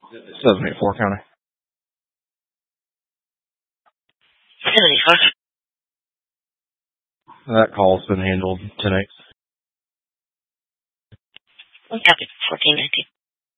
784 County. 74. That call's been handled 10-8. Copy. 1419.